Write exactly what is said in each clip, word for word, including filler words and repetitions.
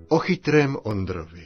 O chytrém Ondrovi.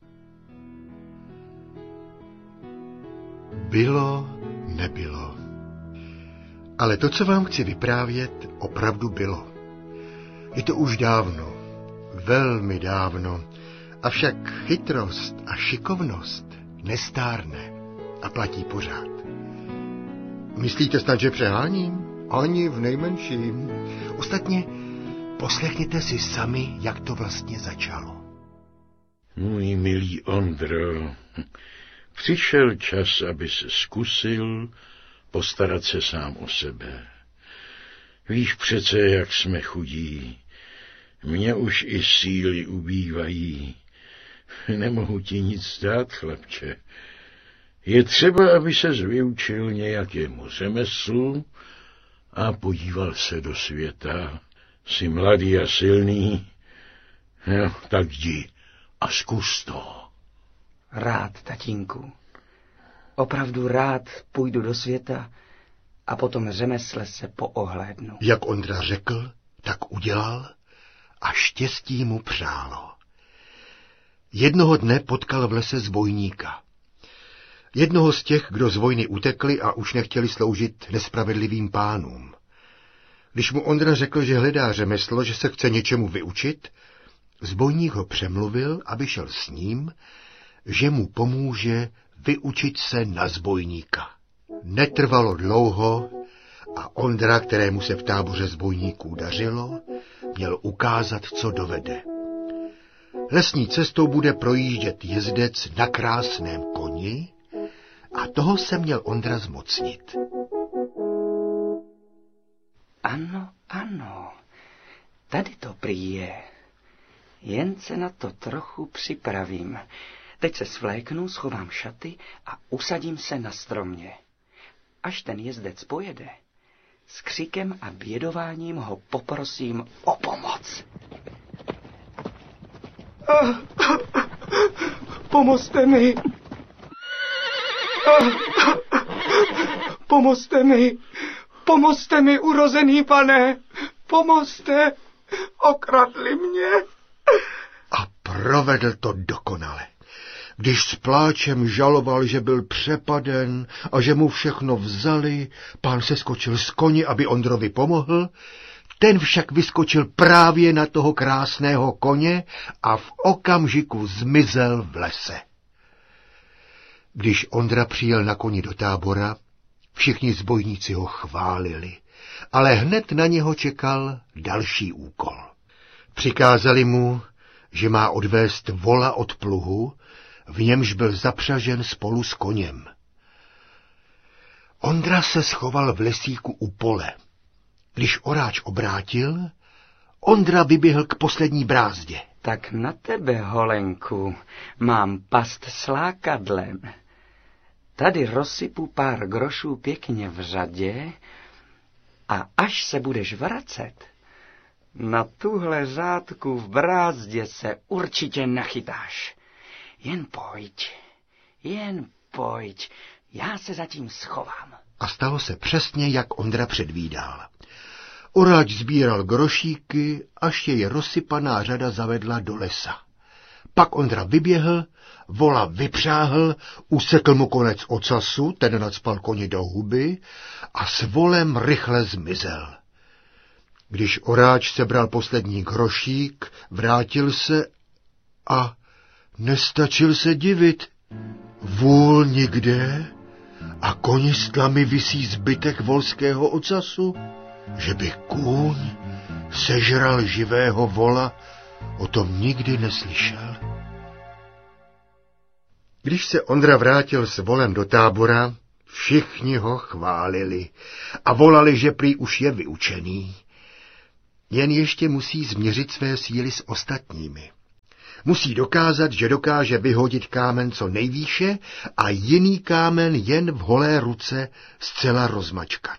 Bylo, nebylo. Ale to, co vám chci vyprávět, opravdu bylo. Je to už dávno, velmi dávno, avšak chytrost a šikovnost nestárne a platí pořád. Myslíte snad, že přeháním? Ani v nejmenším. Ostatně poslechněte si sami, jak to vlastně začalo. Můj milý Ondro, přišel čas, aby se zkusil postarat se sám o sebe. Víš přece, jak jsme chudí. Mně už i síly ubývají. Nemohu ti nic dát, chlapče. Je třeba, aby ses vyučil nějakému řemeslu a podíval se do světa. Jsi mladý a silný. No, tak jdi a zkus to. Rád, tatínku. Opravdu rád půjdu do světa a potom řemesle se poohlédnu. Jak Ondra řekl, tak udělal a štěstí mu přálo. Jednoho dne potkal v lese zbojníka. Jednoho z těch, kdo z vojny utekli a už nechtěli sloužit nespravedlivým pánům. Když mu Ondra řekl, že hledá řemeslo, že se chce něčemu vyučit, zbojník ho přemluvil, aby šel s ním, že mu pomůže vyučit se na zbojníka. Netrvalo dlouho a Ondra, kterému se v táboře zbojníků dařilo, měl ukázat, co dovede. Lesní cestou bude projíždět jezdec na krásném koni a toho se měl Ondra zmocnit. Ano, ano, tady to prý je. Jen se na to trochu připravím. Teď se svléknu, schovám šaty a usadím se na stromě. Až ten jezdec pojede, s křikem a bědováním ho poprosím o pomoc. Pomozte mi. Pomozte mi. Pomozte mi, urozený pane. Pomozte. Okradli mě. A provedl to dokonale. Když s pláčem žaloval, že byl přepaden a že mu všechno vzali, pán se skočil z koni, aby Ondrovi pomohl, ten však vyskočil právě na toho krásného koně a v okamžiku zmizel v lese. Když Ondra přijel na koni do tábora, všichni zbojníci ho chválili, ale hned na něho čekal další úkol. Přikázali mu, že má odvést vola od pluhu, v němž byl zapřažen spolu s koněm. Ondra se schoval v lesíku u pole. Když oráč obrátil, Ondra vyběhl k poslední brázdě. Tak na tebe, holenku, mám past s lákadlem. Tady rozsypu pár grošů pěkně v řadě a až se budeš vracet, na tuhle řádku v brázdě se určitě nachytáš. Jen pojď, jen pojď, já se zatím schovám. A stalo se přesně, jak Ondra předvídal. Oráč sbíral grošíky, až jej rozsypaná řada zavedla do lesa. Pak Ondra vyběhl, vola vypřáhl, usekl mu konec ocasu, ten nacpal koni do huby a s volem rychle zmizel. Když oráč sebral poslední grošík, vrátil se a nestačil se divit. Vůl nikde a koni s tlamy visí zbytek volského ocasu. Že by kůň sežral živého vola, o tom nikdy neslyšel. Když se Ondra vrátil s volem do tábora, všichni ho chválili a volali, že prý už je vyučený. Jen ještě musí změřit své síly s ostatními. Musí dokázat, že dokáže vyhodit kámen co nejvýše a jiný kámen jen v holé ruce zcela rozmačkat.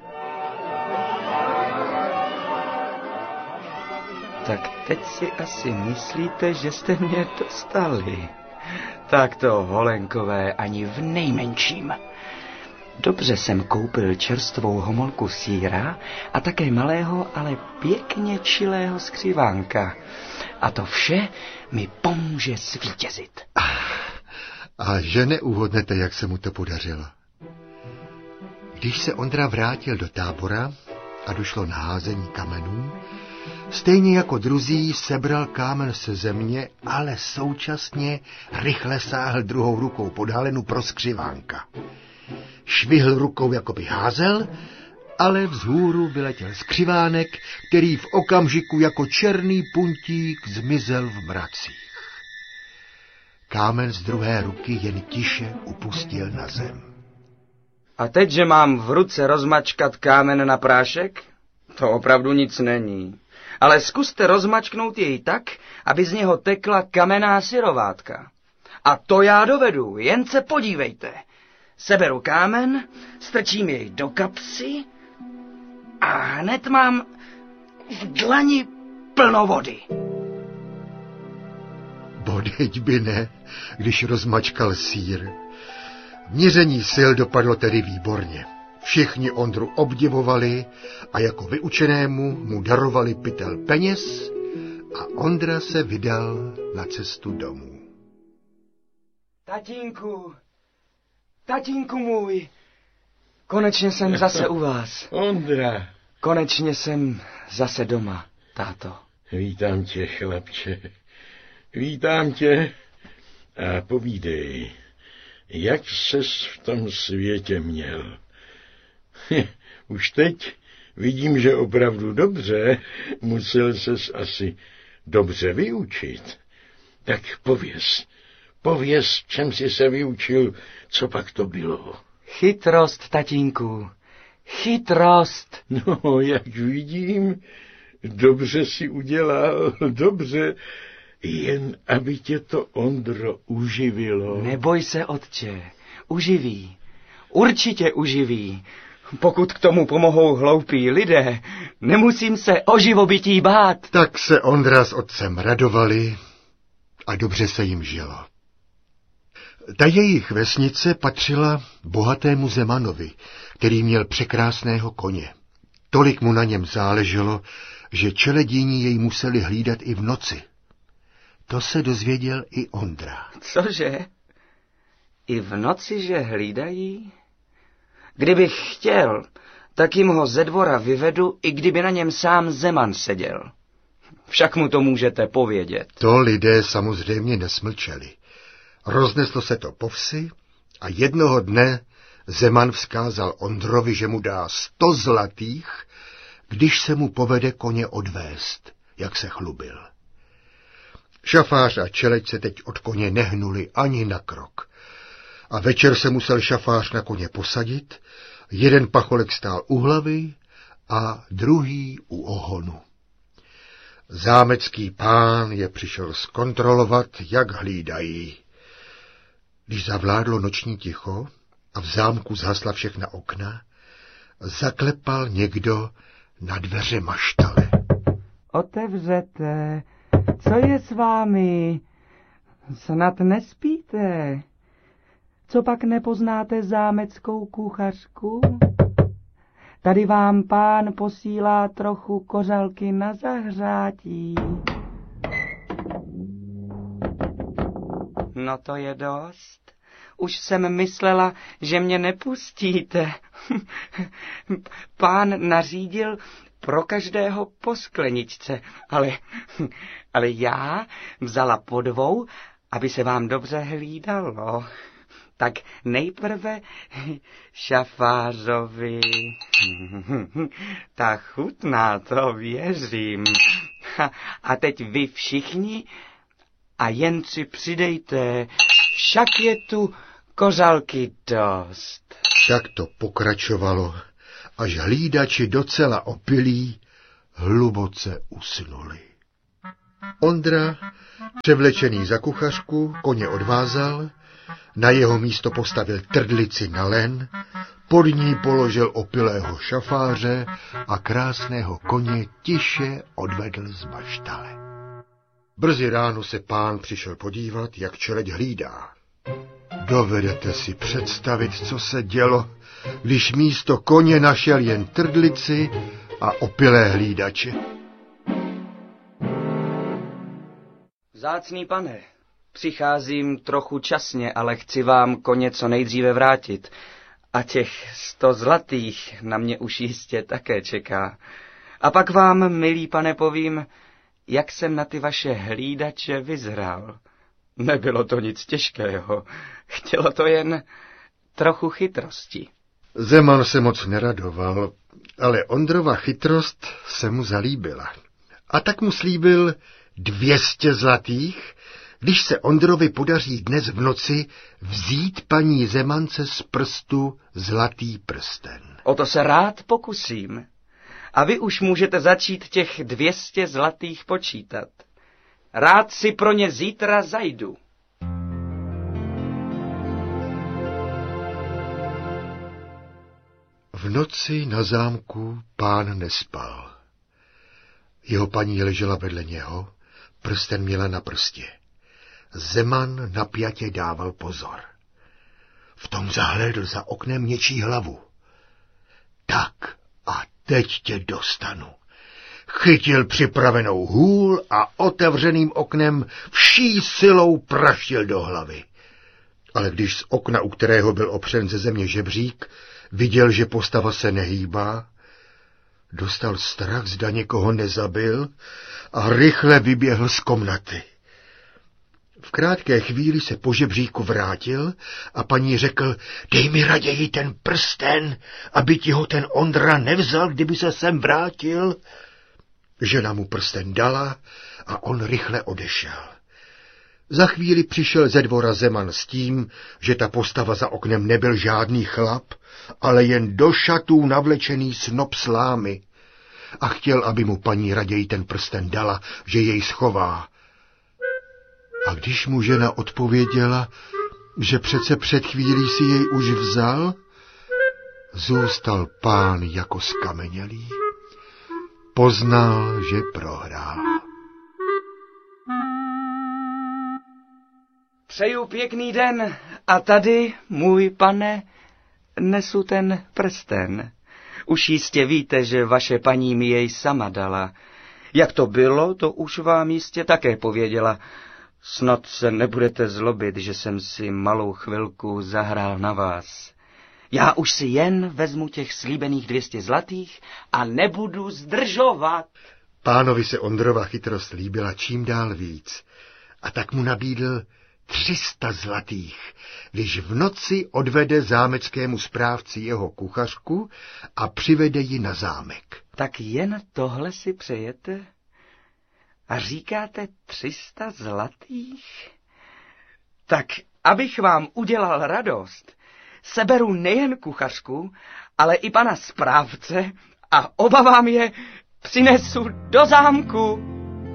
Tak teď si asi myslíte, že jste mě dostali. Tak to, holenkové, ani v nejmenším. Dobře jsem koupil čerstvou homolku sýra a také malého, ale pěkně čilého skřivánka. A to vše mi pomůže zvítězit. A že neuhodnete, jak se mu to podařilo. Když se Ondra vrátil do tábora a došlo na házení kamenů, stejně jako druzí sebral kámen se země, ale současně rychle sáhl druhou rukou pod halenu pro skřivánka. Švihl rukou, jako by házel, ale vzhůru vyletěl skřivánek, který v okamžiku jako černý puntík zmizel v mracích. Kámen z druhé ruky jen tiše upustil na zem. A teď, že mám v ruce rozmačkat kámen na prášek? To opravdu nic není. Ale zkuste rozmačknout jej tak, aby z něho tekla kamenná syrovátka. A to já dovedu, jen se podívejte. Seberu kámen, strčím jej do kapsy a hned mám v dlani plno vody. Bodeď by ne, když rozmačkal sýr. Měření sil dopadlo tedy výborně. Všichni Ondru obdivovali a jako vyučenému mu darovali pytel peněz a Ondra se vydal na cestu domů. Tatínku, tatínku můj, konečně jsem zase u vás. Ondra. Konečně jsem zase doma, táto. Vítám tě, chlapče. Vítám tě a povídej, jak ses v tom světě měl. Už teď vidím, že opravdu dobře, musel ses asi dobře vyučit. Tak pověz, pověz, čem jsi se vyučil, co pak to bylo. Chytrost, tatínku, chytrost. No, jak vidím, dobře si udělal, dobře, jen aby tě to, Ondro, uživilo. Neboj se, otče, uživí, určitě uživí. Pokud k tomu pomohou hloupí lidé, nemusím se o živobytí bát. Tak se Ondra s otcem radovali a dobře se jim žilo. Ta jejich vesnice patřila bohatému Zemanovi, který měl překrásného koně. Tolik mu na něm záleželo, že čeledíni jej museli hlídat i v noci. To se dozvěděl i Ondra. Cože? I v noci, že hlídají? Kdybych chtěl, tak jim ho ze dvora vyvedu, i kdyby na něm sám Zeman seděl. Však mu to můžete povědět. To lidé samozřejmě nesmlčeli. Rozneslo se to po vsi a jednoho dne Zeman vzkázal Ondrovi, že mu dá sto zlatých, když se mu povede koně odvést, jak se chlubil. Šafář a čeleď se teď od koně nehnuli ani na krok. A večer se musel šafář na koně posadit, jeden pacholek stál u hlavy a druhý u ohonu. Zámecký pán je přišel zkontrolovat, jak hlídají. Když zavládlo noční ticho a v zámku zhasla všechna okna, zaklepal někdo na dveře maštale. Otevřete, co je s vámi? Snad nespíte? Co pak nepoznáte zámeckou kuchařku? Tady vám pán posílá trochu kořalky na zahřátí. No to je dost. Už jsem myslela, že mě nepustíte. Pán nařídil pro každého po skleničce, ale, ale já vzala po dvou, aby se vám dobře hlídalo. Tak nejprve šafářovi. Ta chutná, to věřím. A teď vy všichni a jen si přidejte, však je tu kořalky dost. Tak to pokračovalo, až hlídači docela opilí hluboce usnuli. Ondra, převlečený za kuchařku, koně odvázal, na jeho místo postavil trdlici na len, pod ní položil opilého šafáře a krásného koně tiše odvedl z maštale. Brzy ráno se pán přišel podívat, jak čeleď hlídá. Dovedete si představit, co se dělo, když místo koně našel jen trdlici a opilé hlídače. Vzácný pane, přicházím trochu časně, ale chci vám koně co nejdříve vrátit. A těch sto zlatých na mě už jistě také čeká. A pak vám, milý pane, povím, jak jsem na ty vaše hlídače vyzrál. Nebylo to nic těžkého, chtělo to jen trochu chytrosti. Zeman se moc neradoval, ale Ondrova chytrost se mu zalíbila. A tak mu slíbil dvěstě zlatých, když se Ondrovi podaří dnes v noci vzít paní Zemance z prstu zlatý prsten. O to se rád pokusím. A vy už můžete začít těch dvěstě zlatých počítat. Rád si pro ně zítra zajdu. V noci na zámku pán nespal. Jeho paní ležela vedle něho, prsten měla na prstě. Zeman napjatě dával pozor. V tom zahlédl za oknem něčí hlavu. Tak a teď tě dostanu. Chytil připravenou hůl a otevřeným oknem vší silou praštil do hlavy. Ale když z okna, u kterého byl opřen ze země žebřík, viděl, že postava se nehýbá, dostal strach, zda někoho nezabil a rychle vyběhl z komnaty. V krátké chvíli se po žebříku vrátil a paní řekl, dej mi raději ten prsten, aby ti ho ten Ondra nevzal, kdyby se sem vrátil. Žena mu prsten dala a on rychle odešel. Za chvíli přišel ze dvora Zeman s tím, že ta postava za oknem nebyl žádný chlap, ale jen do šatů navlečený snop slámy. A chtěl, aby mu paní raději ten prsten dala, že jej schová. A když mu žena odpověděla, že přece před chvílí si jej už vzal, zůstal pán jako skamenělý. Poznal, že prohrál. Přeju pěkný den a tady, můj pane, nesu ten prsten. Už jistě víte, že vaše paní mi jej sama dala. Jak to bylo, to už vám jistě také pověděla. Snad se nebudete zlobit, že jsem si malou chvilku zahrál na vás. Já už si jen vezmu těch slíbených dvěstě zlatých a nebudu zdržovat. Pánovi se Ondrova chytrost líbila čím dál víc a tak mu nabídl tři sta zlatých, když v noci odvede zámeckému správci jeho kuchařku a přivede ji na zámek. Tak jen tohle si přejete? A říkáte tři sta zlatých? Tak, abych vám udělal radost, seberu nejen kuchařku, ale i pana správce a oba vám je přinesu do zámku.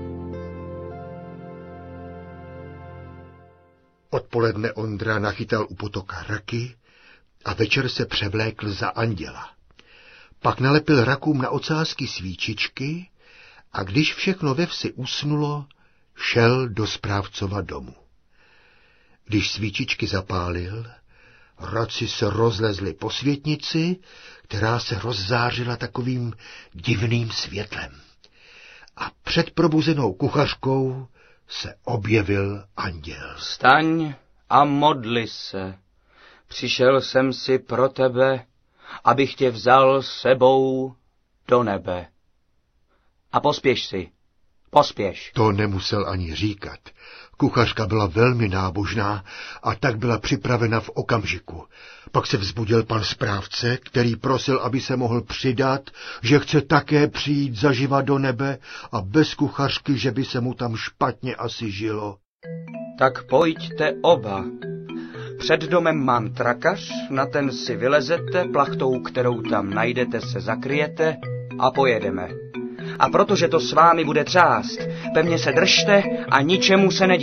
Odpoledne Ondra nachytal u potoka raky a večer se převlékl za anděla. Pak nalepil rakům na ocásky svíčičky a když všechno ve vsi usnulo, šel do správcova domu. Když svíčičky zapálil, raci se rozlezly po světnici, která se rozzářila takovým divným světlem. A před probuzenou kuchařkou se objevil anděl. Vstaň a modli se. Přišel jsem si pro tebe, abych tě vzal sebou do nebe. A pospěš si, pospěš. To nemusel ani říkat. Kuchařka byla velmi nábožná a tak byla připravena v okamžiku. Pak se vzbudil pan správce, který prosil, aby se mohl přidat, že chce také přijít zaživa do nebe a bez kuchařky, že by se mu tam špatně asi žilo. Tak pojďte oba. Před domem mám trakař, na ten si vylezete, plachtou, kterou tam najdete, se zakryjete a pojedeme. A protože to s vámi bude třást, pevně se držte a ničemu se nedívejte.